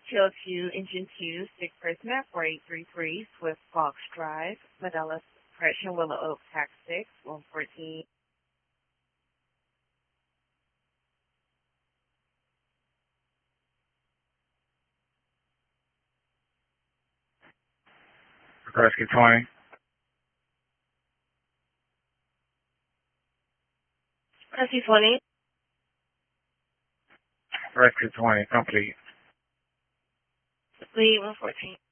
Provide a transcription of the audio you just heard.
TL2, Engine 2, Stick Prisma, 4833, Swift Fox Drive, Medella Suppression, Willow Oak, Tax 6, 114. Rescue 20. Rescue 20. Rescue 20, complete. Lead 114.